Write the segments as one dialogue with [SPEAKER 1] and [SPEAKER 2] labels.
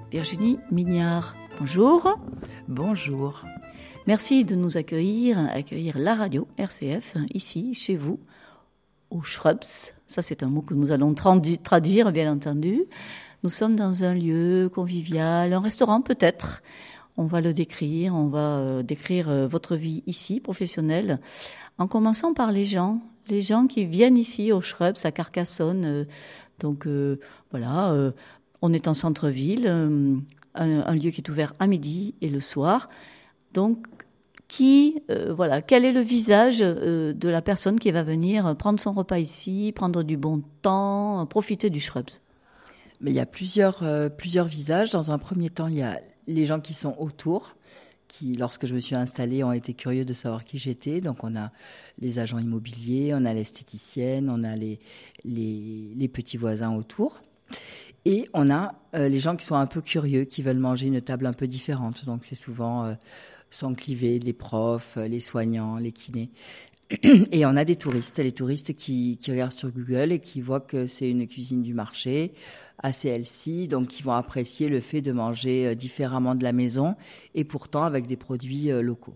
[SPEAKER 1] Virginie Mignard. Bonjour.
[SPEAKER 2] Bonjour.
[SPEAKER 1] Merci de nous accueillir la radio RCF, ici, chez vous, au Shrubs. Ça, c'est un mot que nous allons traduire, bien entendu. Nous sommes dans un lieu convivial, un restaurant peut-être. On va le décrire, on va décrire votre vie ici, professionnelle, en commençant par les gens qui viennent ici au Shrubs, à Carcassonne. On est en centre-ville, un lieu qui est ouvert à midi et le soir. Donc, quel est le visage de la personne qui va venir prendre son repas ici, prendre du bon temps, profiter du Shrubs?
[SPEAKER 2] Mais il y a plusieurs visages. Dans un premier temps, il y a les gens qui sont autour, qui, lorsque je me suis installée, ont été curieux de savoir qui j'étais. Donc, on a les agents immobiliers, on a l'esthéticienne, on a les petits voisins autour. Et on a les gens qui sont un peu curieux, qui veulent manger une table un peu différente. Donc, c'est souvent sans cliver, les profs, les soignants, les kinés. Et on a les touristes qui regardent sur Google et qui voient que c'est une cuisine du marché, assez healthy, donc qui vont apprécier le fait de manger différemment de la maison et pourtant avec des produits locaux.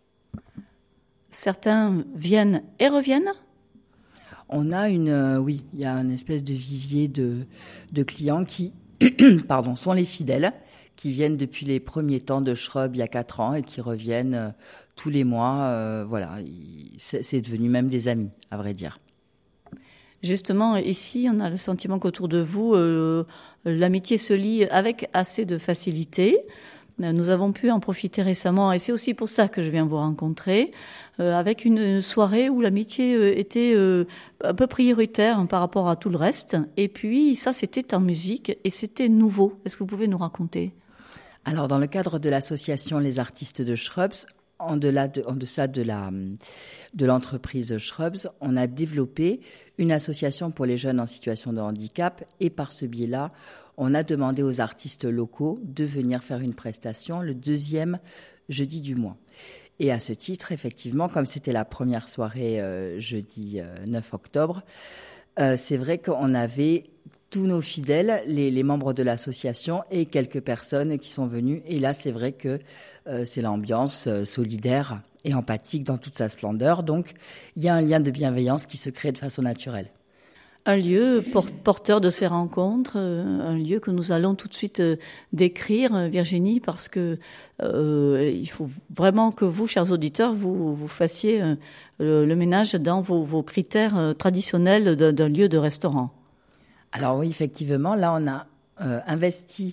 [SPEAKER 1] Certains viennent et reviennent ?
[SPEAKER 2] On a il y a une espèce de vivier de clients qui sont les fidèles, qui viennent depuis les premiers temps de Shrub il y a 4 ans et qui reviennent tous les mois. C'est devenu même des amis, à vrai dire.
[SPEAKER 1] Justement, ici, on a le sentiment qu'autour de vous, l'amitié se lie avec assez de facilité. Nous avons pu en profiter récemment, et c'est aussi pour ça que je viens vous rencontrer, avec une soirée où l'amitié était un peu prioritaire par rapport à tout le reste. Et puis, ça, c'était en musique et c'était nouveau. Est-ce que vous pouvez nous raconter ?
[SPEAKER 2] Alors, dans le cadre de l'association Les Artistes de Shrubs, en deçà de l'entreprise Shrubs, on a développé une association pour les jeunes en situation de handicap et par ce biais-là, on a demandé aux artistes locaux de venir faire une prestation le 2e jeudi du mois. Et à ce titre, effectivement, comme c'était la première soirée jeudi 9 octobre, c'est vrai qu'on avait tous nos fidèles, les membres de l'association et quelques personnes qui sont venues. Et là, c'est vrai que c'est l'ambiance solidaire et empathique dans toute sa splendeur. Donc, il y a un lien de bienveillance qui se crée de façon naturelle.
[SPEAKER 1] Un lieu porteur de ces rencontres, un lieu que nous allons tout de suite décrire, Virginie, parce que il faut vraiment que vous, chers auditeurs, vous fassiez le ménage dans vos critères traditionnels d'un lieu de restaurant.
[SPEAKER 2] Alors oui, effectivement, là on a investi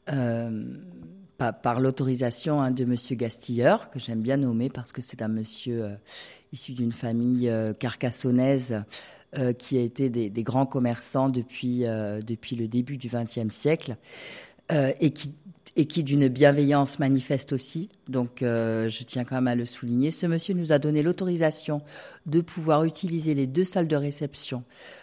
[SPEAKER 2] par l'autorisation de Monsieur Gastilleur, que j'aime bien nommer parce que c'est un monsieur issu d'une famille carcassonnaise qui a été des grands commerçants depuis le début du XXe siècle et qui d'une bienveillance manifeste aussi. Donc je tiens quand même à le souligner. Ce monsieur nous a donné l'autorisation de pouvoir utiliser les 2 salles de réception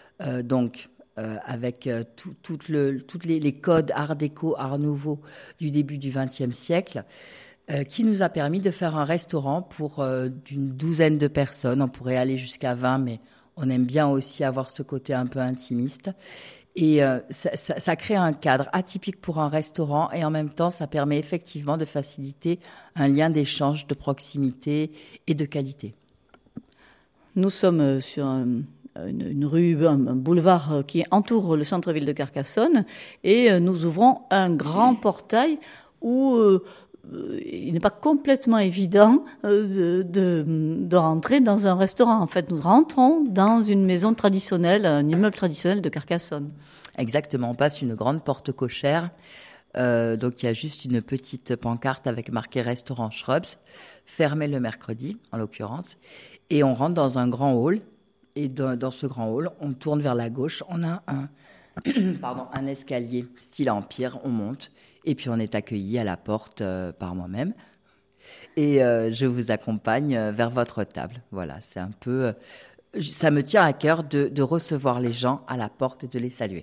[SPEAKER 2] avec tous les codes art déco, art nouveau du début du XXe siècle, qui nous a permis de faire un restaurant pour d'une 12aine de personnes. On pourrait aller jusqu'à 20, mais on aime bien aussi avoir ce côté un peu intimiste. Et ça crée un cadre atypique pour un restaurant et en même temps, ça permet effectivement de faciliter un lien d'échange, de proximité et de qualité.
[SPEAKER 1] Nous sommes sur une rue, un boulevard qui entoure le centre-ville de Carcassonne et nous ouvrons un grand portail où il n'est pas complètement évident de rentrer dans un restaurant. En fait, nous rentrons dans une maison traditionnelle, un immeuble traditionnel de Carcassonne.
[SPEAKER 2] Exactement, on passe une grande porte cochère. Donc il y a juste une petite pancarte avec marqué restaurant Shrubs, fermé le mercredi en l'occurrence, et on rentre dans un grand hall. Et dans ce grand hall, on tourne vers la gauche, on a un escalier style empire, on monte et puis on est accueilli à la porte par moi-même et je vous accompagne vers votre table. Voilà, c'est un peu, ça me tient à cœur de recevoir les gens à la porte et de les saluer.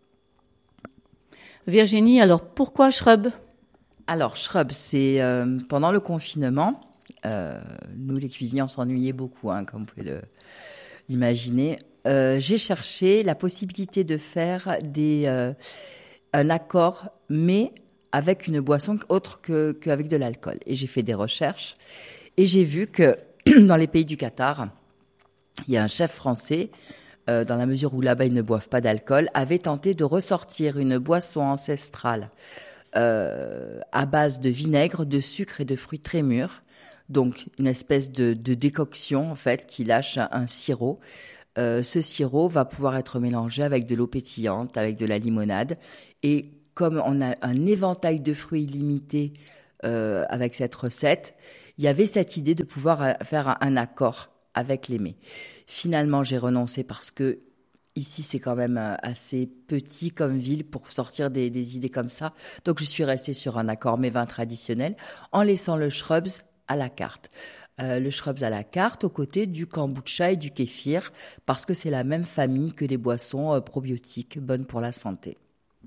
[SPEAKER 1] Virginie, alors pourquoi Shrub ?
[SPEAKER 2] Alors Shrub, c'est pendant le confinement, nous les cuisiniers on s'ennuyait beaucoup, comme vous pouvez l'imaginer. J'ai cherché la possibilité de faire un accord, mais avec une boisson autre qu'avec de l'alcool. Et j'ai fait des recherches et j'ai vu que dans les pays du Qatar, il y a un chef français, dans la mesure où là-bas ils ne boivent pas d'alcool, avait tenté de ressortir une boisson ancestrale à base de vinaigre, de sucre et de fruits très mûrs. Donc une espèce de décoction en fait qui lâche un sirop. Ce sirop va pouvoir être mélangé avec de l'eau pétillante, avec de la limonade. Et comme on a un éventail de fruits illimité avec cette recette, il y avait cette idée de pouvoir faire un accord avec les mets. Finalement, j'ai renoncé parce que ici, c'est quand même assez petit comme ville pour sortir des idées comme ça. Donc, je suis restée sur un accord mets vins traditionnel en laissant le shrubs à la carte. Le shrubs à la carte aux côtés du kombucha et du kéfir parce que c'est la même famille que les boissons probiotiques bonnes pour la santé.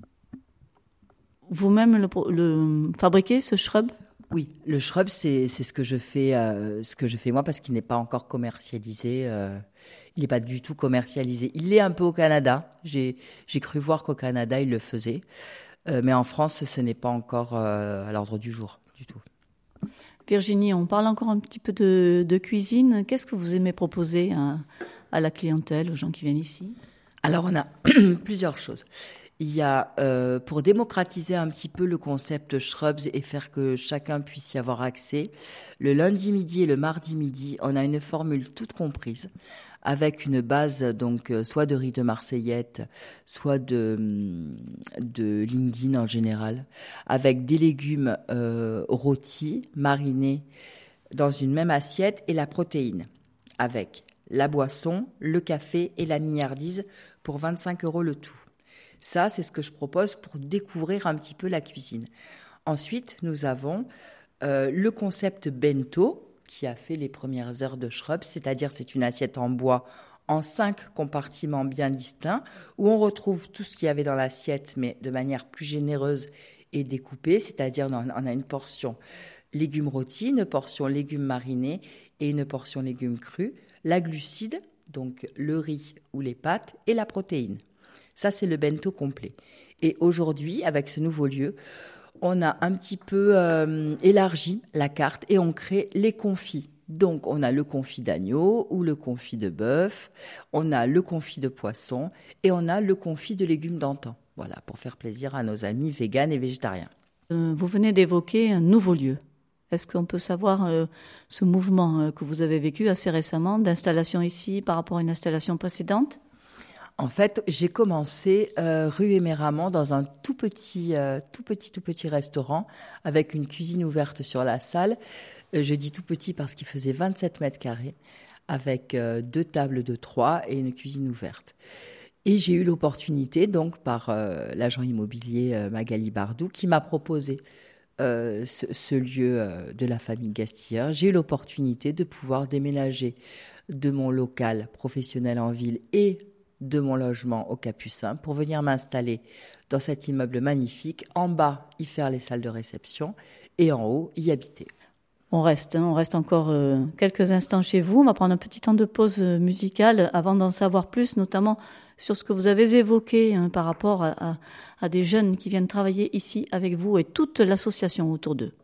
[SPEAKER 1] Vous-même le fabriquez, ce shrub ?
[SPEAKER 2] Oui, le shrub, c'est ce que je fais moi parce qu'il n'est pas encore commercialisé. Il n'est pas du tout commercialisé. Il l'est un peu au Canada. J'ai cru voir qu'au Canada, il le faisait. Mais en France, ce n'est pas encore à l'ordre du jour du tout.
[SPEAKER 1] Virginie, on parle encore un petit peu de cuisine. Qu'est-ce que vous aimez proposer à la clientèle, aux gens qui viennent ici ?
[SPEAKER 2] Alors, on a plusieurs choses. Il y a, pour démocratiser un petit peu le concept shrubs et faire que chacun puisse y avoir accès, le lundi midi et le mardi midi, on a une formule toute comprise avec une base donc soit de riz de marseillette, soit de linguine en général, avec des légumes rôtis, marinés dans une même assiette et la protéine, avec la boisson, le café et la mignardise pour 25 € le tout. Ça, c'est ce que je propose pour découvrir un petit peu la cuisine. Ensuite, nous avons le concept bento qui a fait les premières heures de shrubs, c'est-à-dire c'est une assiette en bois en 5 compartiments bien distincts où on retrouve tout ce qu'il y avait dans l'assiette mais de manière plus généreuse et découpée, c'est-à-dire on a une portion légumes rôtis, une portion légumes marinés et une portion légumes crus, la glucide, donc le riz ou les pâtes et la protéine. Ça, c'est le bento complet. Et aujourd'hui, avec ce nouveau lieu, on a un petit peu élargi la carte et on crée les confits. Donc, on a le confit d'agneau ou le confit de bœuf, on a le confit de poisson et on a le confit de légumes d'antan. Voilà, pour faire plaisir à nos amis véganes et végétariens.
[SPEAKER 1] Vous venez d'évoquer un nouveau lieu. Est-ce qu'on peut savoir ce mouvement que vous avez vécu assez récemment d'installation ici par rapport à une installation précédente ?
[SPEAKER 2] En fait, j'ai commencé rue Éméramont dans un tout petit restaurant avec une cuisine ouverte sur la salle. Je dis tout petit parce qu'il faisait 27 mètres carrés avec 2 tables de 3 et une cuisine ouverte. Et j'ai eu l'opportunité, donc, par l'agent immobilier Magali Bardou, qui m'a proposé ce lieu de la famille Gastilleur. J'ai eu l'opportunité de pouvoir déménager de mon local professionnel en ville et de mon logement au Capucin pour venir m'installer dans cet immeuble magnifique, en bas y faire les salles de réception et en haut y habiter.
[SPEAKER 1] On reste encore quelques instants chez vous. On va prendre un petit temps de pause musicale avant d'en savoir plus, notamment sur ce que vous avez évoqué par rapport à des jeunes qui viennent travailler ici avec vous et toute l'association autour d'eux.